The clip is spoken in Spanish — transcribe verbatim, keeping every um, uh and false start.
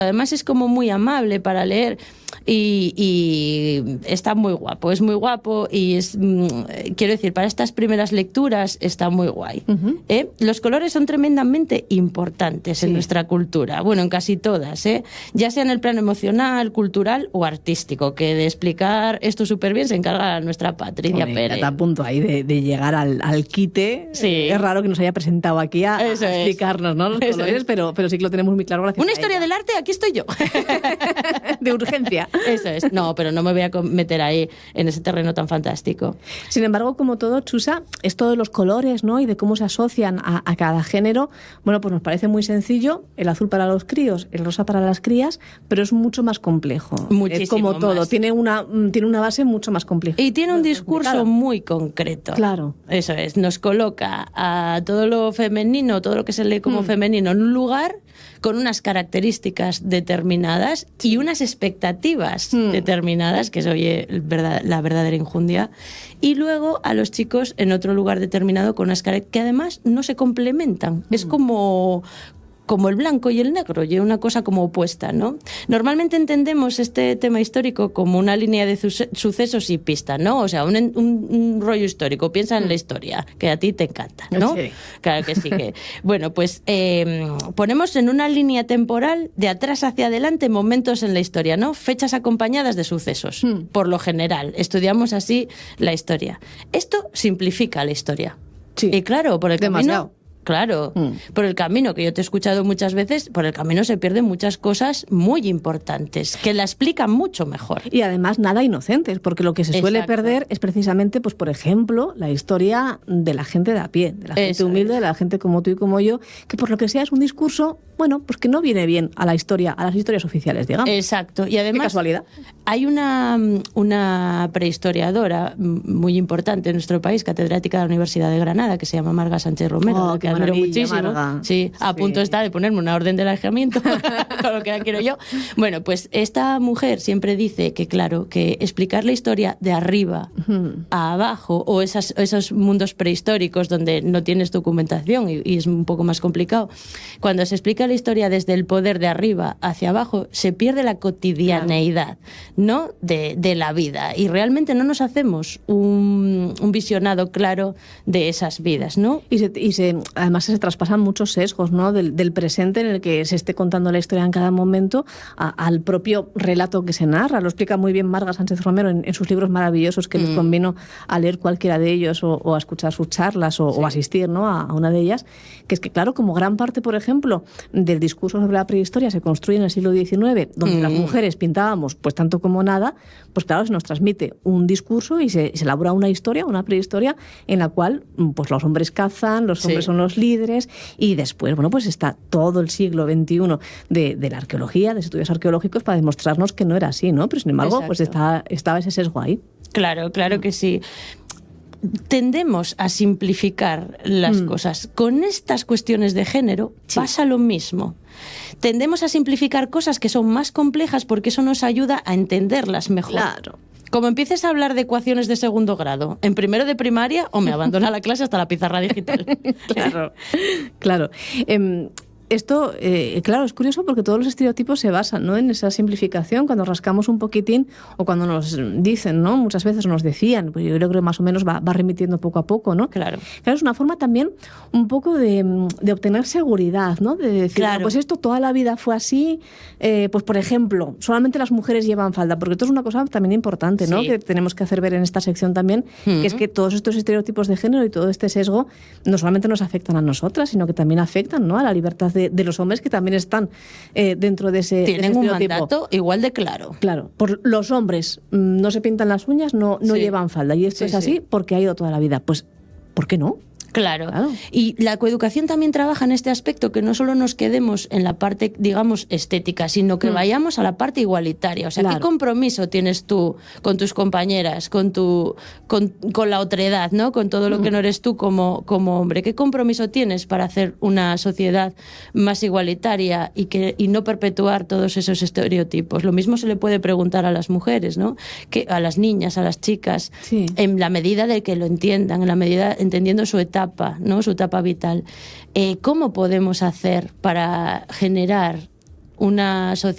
Además es como muy amable para leer y, y está muy guapo, es muy guapo y es, mm, quiero decir, para estas primeras lecturas está muy guay. Uh-huh. ¿Eh? Los colores son tremendamente importantes sí. en nuestra cultura, bueno, en casi todas, ¿eh? Ya sea en el plano emocional, cultural o artístico, que de explicar esto súper bien se encarga nuestra Patricia Joder, Pérez. Está a punto ahí de, de llegar al, al quite. Sí. Es raro que nos haya presentado aquí a, a explicarnos, ¿no? Los Eso colores, es. pero, pero sí que lo tenemos muy claro gracias Una a historia ella. del arte, aquí estoy yo. De urgencia. Eso es. No, pero no me voy a meter ahí en ese terreno tan fantástico. Sin embargo, como todo, Chusa, esto de los colores, ¿no? Y de cómo se asocian a, a cada género, bueno, pues nos parece muy sencillo. El azul para los críos, el rosa para las crías, pero es mucho más complejo. Muchísimo es como todo. más. Tiene una, tiene una base mucho más compleja. Y tiene un discurso claro. muy concreto. Claro. Eso es. Nos coloca a todo lo femenino, todo lo que se lee como mm. femenino en un lugar con unas características determinadas y unas expectativas mm. determinadas, que es oye, verdad, la verdadera injundia, y luego a los chicos en otro lugar determinado con unas características que además no se complementan. Mm. Es como... como el blanco y el negro, y una cosa como opuesta, ¿no? Normalmente entendemos este tema histórico como una línea de sucesos y pista, ¿no? O sea, un, un, un rollo histórico. Piensa en la historia, que a ti te encanta, ¿no? Sí. Claro que sí. Que, bueno, pues eh, ponemos en una línea temporal de atrás hacia adelante momentos en la historia, ¿no? Fechas acompañadas de sucesos, hmm. por lo general. Estudiamos así la historia. Esto simplifica la historia. Sí. Y claro, por el Demasiado. camino... Claro, mm. por el camino, que yo te he escuchado muchas veces, por el camino se pierden muchas cosas muy importantes, que la explican mucho mejor. Y además nada inocentes, porque lo que se suele Exacto. perder es precisamente, pues por ejemplo, la historia de la gente de a pie, de la gente Eso humilde, es. de la gente como tú y como yo, que por lo que sea es un discurso, bueno, pues que no viene bien a la historia, a las historias oficiales, digamos. Exacto, y además... Qué casualidad. Hay una, una prehistoriadora muy importante en nuestro país, catedrática de la Universidad de Granada, que se llama Marga Sánchez Romero, oh, que admiro muchísimo. Marga. Sí, a sí. punto está de ponerme una orden de alejamiento, con lo que la quiero yo. Bueno, pues esta mujer siempre dice que, claro, que explicar la historia de arriba uh-huh. a abajo, o esas, esos mundos prehistóricos donde no tienes documentación y, y es un poco más complicado, cuando se explica la historia desde el poder de arriba hacia abajo, se pierde la cotidianeidad, claro. ¿no? De, de la vida, y realmente no nos hacemos un, un visionado claro de esas vidas, ¿no? Y, se, y se, además se traspasan muchos sesgos, ¿no? Del, del presente en el que se esté contando la historia en cada momento a, al propio relato que se narra. Lo explica muy bien Marga Sánchez Romero en, en sus libros maravillosos, que mm. les convino a leer cualquiera de ellos o, o a escuchar sus charlas o, sí. o asistir, ¿no? a, a una de ellas, que es que, claro, como gran parte, por ejemplo, del discurso sobre la prehistoria se construye en el siglo diecinueve, donde mm. las mujeres pintábamos pues tanto como nada, pues claro, se nos transmite un discurso y se, se elabora una historia, una prehistoria, en la cual pues los hombres cazan, los hombres sí. son los líderes, y después, bueno, pues está todo el siglo veintiuno de, de la arqueología, de estudios arqueológicos, para demostrarnos que no era así, ¿no? Pero sin embargo, Exacto. pues está, estaba ese sesgo ahí. Claro, claro que sí. Tendemos a simplificar las mm. cosas. Con estas cuestiones de género sí. pasa lo mismo. Tendemos a simplificar cosas que son más complejas porque eso nos ayuda a entenderlas mejor. Claro. Como empieces a hablar de ecuaciones de segundo grado, en primero de primaria, o me abandona la clase hasta la pizarra digital. Claro, claro. Eh, Esto, eh, claro, es curioso porque todos los estereotipos se basan, ¿no?, en esa simplificación. Cuando rascamos un poquitín o cuando nos dicen, ¿no?, muchas veces nos decían, pues yo creo que más o menos va, va remitiendo poco a poco, ¿no? Claro. Claro, es una forma también un poco de, de obtener seguridad, ¿no? De decir, claro. pues esto toda la vida fue así, eh, pues por ejemplo, solamente las mujeres llevan falda, porque esto es una cosa también importante, ¿no?, sí. que tenemos que hacer ver en esta sección también, uh-huh. que es que todos estos estereotipos de género y todo este sesgo no solamente nos afectan a nosotras, sino que también afectan, ¿no?, a la libertad de De, de los hombres que también están eh, dentro de ese Tienen de ese un estereotipo. mandato igual de claro. Claro, por los hombres mmm, no se pintan las uñas, no, no sí. llevan falda. Y esto sí, es así sí. porque ha ido toda la vida. Pues, ¿por qué no? Claro. claro. Y la coeducación también trabaja en este aspecto, que no solo nos quedemos en la parte, digamos, estética, sino que mm. vayamos a la parte igualitaria. O sea, claro. ¿qué compromiso tienes tú con tus compañeras, con tu con, con la otredad, ¿no?, con todo lo mm. que no eres tú como, como hombre? ¿Qué compromiso tienes para hacer una sociedad más igualitaria y, que, y no perpetuar todos esos estereotipos? Lo mismo se le puede preguntar a las mujeres, ¿no?, que a las niñas, a las chicas, sí. en la medida de que lo entiendan, en la medida entendiendo su etapa, ¿no?, su etapa vital. Eh, ¿Cómo podemos hacer para generar una sociedad